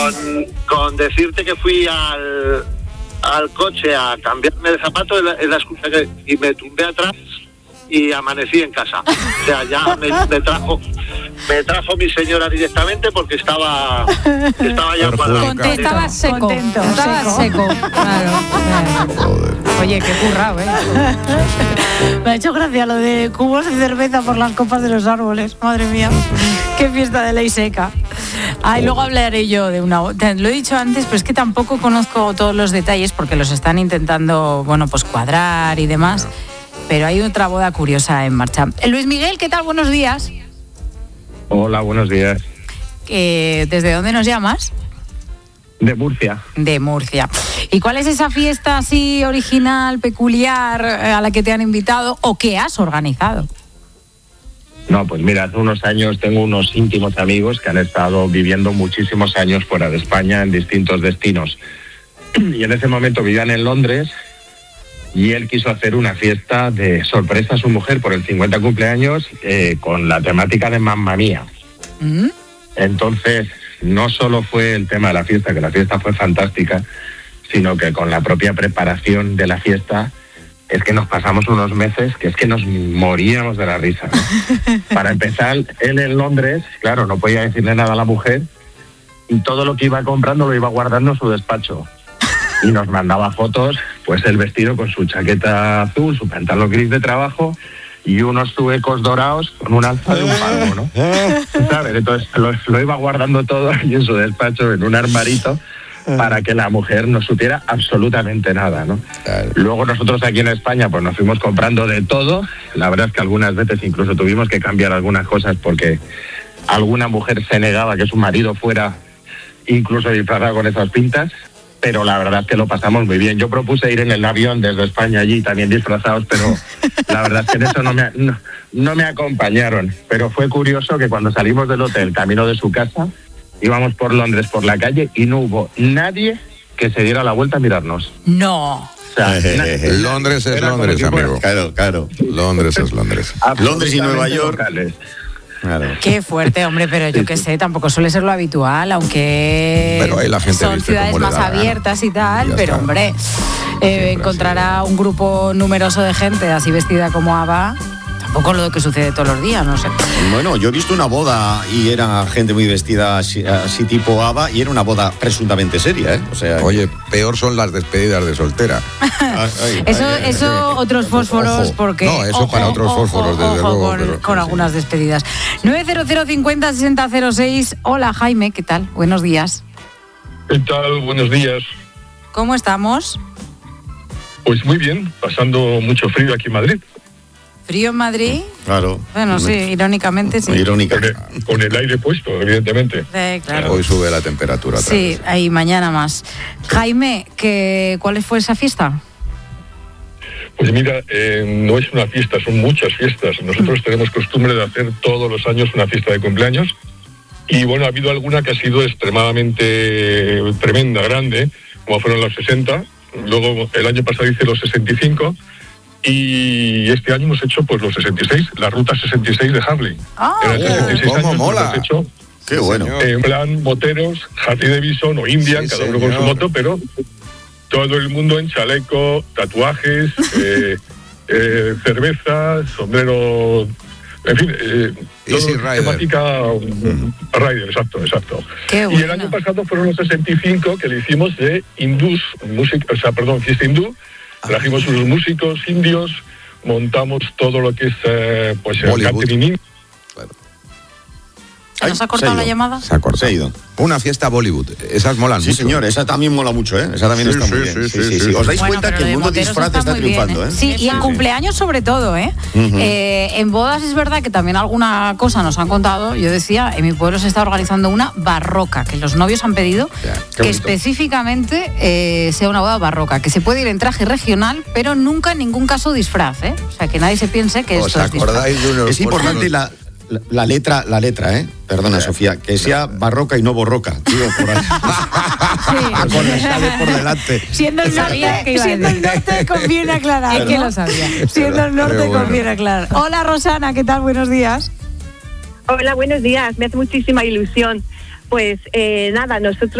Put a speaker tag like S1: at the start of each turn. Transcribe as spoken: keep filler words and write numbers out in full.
S1: con, con decirte que fui al, al coche a cambiarme de zapato es la, es la excusa que... Y me tumbé atrás y amanecí en casa. O sea, ya me, me trajo... Me trajo mi señora directamente porque estaba estaba ya cuadrado.
S2: Estaba seco.
S3: Contento,
S2: estaba seco.
S3: seco.
S2: Claro.
S4: Joder.
S2: Oye, qué currado, ¿eh?
S3: Me ha hecho gracia lo de cubos de cerveza por las copas de los árboles. Madre mía, qué fiesta de ley seca. Ay, luego hablaré yo de una... Te lo he dicho antes, pero es que tampoco conozco todos los detalles porque los están intentando, bueno, pues cuadrar y demás. Pero hay otra boda curiosa en marcha. Luis Miguel, ¿qué tal? Buenos días.
S5: Hola, buenos días.
S3: Eh, ¿Desde dónde nos llamas?
S5: De Murcia.
S3: De Murcia. ¿Y cuál es esa fiesta así original, peculiar, a la que te han invitado o que has organizado?
S5: No, pues mira, hace unos años tengo unos íntimos amigos que han estado viviendo muchísimos años fuera de España en distintos destinos. Y en ese momento vivían en Londres y él quiso hacer una fiesta de sorpresa a su mujer por el cincuenta cumpleaños eh, con la temática de Mamma Mía. ¿Mm? Entonces, no solo fue el tema de la fiesta, que la fiesta fue fantástica, sino que con la propia preparación de la fiesta es que nos pasamos unos meses que es que nos moríamos de la risa, ¿no? Para empezar, él en Londres, claro, no podía decirle nada a la mujer y todo lo que iba comprando lo iba guardando en su despacho. Y nos mandaba fotos, pues el vestido con su chaqueta azul, su pantalón gris de trabajo y unos zuecos dorados con un alza de un palmo, ¿no? ¿Sabes? Entonces lo, lo iba guardando todo ahí en su despacho, en un armarito, para que la mujer no supiera absolutamente nada, ¿no? Claro. Luego nosotros aquí en España pues nos fuimos comprando de todo. La verdad es que algunas veces incluso tuvimos que cambiar algunas cosas porque alguna mujer se negaba que su marido fuera incluso disfrazado con esas pintas. Pero la verdad es que lo pasamos muy bien. Yo propuse ir en el avión desde España allí también disfrazados, pero la verdad es que en eso no me, no, no me acompañaron. Pero fue curioso que cuando salimos del hotel, camino de su casa, íbamos por Londres, por la calle, y no hubo nadie que se diera la vuelta a mirarnos.
S3: No.
S4: O sea, Londres es Londres, si amigo.
S6: Claro, claro.
S4: Londres es Londres.
S6: Londres y Nueva York.
S5: Locales.
S4: Claro.
S3: Qué fuerte, hombre, pero yo qué sé, tampoco suele ser lo habitual, aunque
S4: pero ahí la gente
S3: son ciudades más abiertas y tal, y pero está. hombre, eh, encontrar a un grupo numeroso de gente así vestida como ABBA, tampoco lo que sucede todos los días, no sé.
S6: Bueno, yo he visto una boda y era gente muy vestida así, así tipo ABBA y era una boda presuntamente seria, ¿eh? O sea,
S4: oye, peor son las despedidas de soltera.
S3: Ay, ay, eso, ay, eso ay, otros fósforos,
S4: ojo.
S3: porque...
S4: No, eso
S3: ojo,
S4: para otros
S3: ojo,
S4: fósforos,
S3: ojo,
S4: desde
S3: ojo
S4: luego.
S3: Con,
S4: pero,
S3: con
S4: sí.
S3: algunas despedidas. nueve cero cero cincuenta sesenta cero seis. Hola, Jaime, ¿qué tal? Buenos días.
S7: ¿Qué tal? Buenos días.
S3: ¿Cómo estamos?
S7: Pues muy bien, pasando mucho frío aquí en Madrid.
S3: ¿Frío en Madrid?
S6: Claro.
S3: Bueno, sí, irónicamente sí.
S6: Irónicamente.
S7: Con el, con el aire puesto, evidentemente.
S3: Sí, claro.
S4: Hoy sube la temperatura. Otra
S3: sí,
S4: vez.
S3: ahí mañana más. Jaime, ¿qué, ¿cuál fue esa fiesta?
S7: Pues mira, eh, no es una fiesta, son muchas fiestas. Nosotros mm. tenemos costumbre de hacer todos los años una fiesta de cumpleaños. Y bueno, ha habido alguna que ha sido extremadamente tremenda, grande, como fueron los sesenta. Luego el año pasado hice los sesenta y cinco. Y este año hemos hecho pues los sesenta y seis, la ruta sesenta y seis de Harley.
S3: Oh,
S7: Eran sesenta y seis
S4: ¿cómo
S7: años,
S4: mola?
S7: Hemos hecho
S6: qué bueno.
S7: En plan moteros, Harley Davidson o Indian,
S4: sí,
S7: cada uno
S4: señor.
S7: con su moto, pero todo el mundo en chaleco, tatuajes, eh, eh, cerveza, sombrero, en fin, eh,
S4: Easy
S7: todo
S4: Rider.
S7: temática um, Rider, exacto, exacto.
S3: Qué
S7: y el
S3: bueno.
S7: año pasado fueron los sesenta y cinco que le hicimos de hindús, música, o sea, perdón, fiesta hindú. Trajimos unos músicos indios, montamos todo lo que es eh, pues el
S4: Bollywood.
S7: catering.
S4: Claro.
S3: ¿Se nos ha cortado la llamada?
S4: Se ha cortado.
S6: Se ha ido.
S4: Una fiesta Bollywood. Esas molan
S6: Sí,
S4: mucho.
S6: señor, esa también mola mucho, ¿eh? Esa también
S4: Sí,
S6: está
S4: sí,
S6: muy bien.
S4: sí,
S6: Sí, sí,
S4: sí,
S6: sí.
S4: sí.
S6: Os dais
S3: Bueno,
S6: cuenta
S3: pero
S6: que
S3: lo
S6: el
S3: de
S6: mundo
S3: moteros
S6: disfraz está
S3: muy bien,
S6: triunfando, ¿eh?
S3: Sí, y en cumpleaños sobre todo, ¿eh?
S6: Uh-huh.
S3: eh, En bodas es verdad que también alguna cosa nos han contado. Yo decía, en mi pueblo se está organizando una barroca, que los novios han pedido
S4: Ya,
S3: que
S6: bonito.
S3: específicamente eh, sea una boda barroca, que se puede ir en traje regional, pero nunca en ningún caso disfraz, ¿eh? O sea, que nadie se piense que
S4: ¿Os
S3: esto es disfraz.
S4: acordáis de unos...
S6: Es importante la, la, la letra, la letra, ¿eh? Perdona,
S4: Ya.
S6: Sofía, que sea barroca y no borroca. Digo, por ahí.
S3: Sí.
S6: Con las sales por delante.
S3: Siendo el
S2: Sabía que
S3: norte,
S2: iba a
S3: siendo el
S2: decir.
S3: norte conviene aclarar.
S2: Es que
S3: ¿no?
S2: lo sabía.
S3: Siendo el norte
S4: Qué bueno.
S3: conviene aclarar. Hola, Rosana, ¿qué tal? Buenos días.
S8: Hola, buenos días. Me hace muchísima ilusión. Pues eh, nada, nosotros